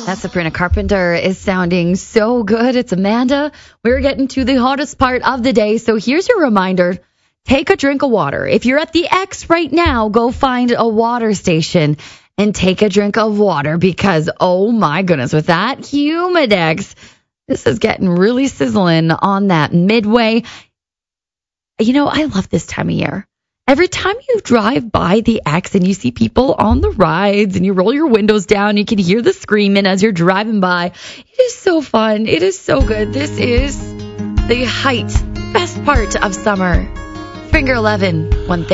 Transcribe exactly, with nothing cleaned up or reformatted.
Sabrina Carpenter is sounding so good. It's Amanda. We're getting to the hottest part of the day. So here's your reminder. Take a drink of water. If you're at the X right now, go find a water station and take a drink of water because, oh my goodness, with that Humidex, this is getting really sizzling on that midway. You know, I love this time of year. Every time you drive by the X and you see people on the rides and you roll your windows down, you can hear the screaming as you're driving by. It is so fun. It is so good. This is the height, best part of summer. Finger eleven, one thing.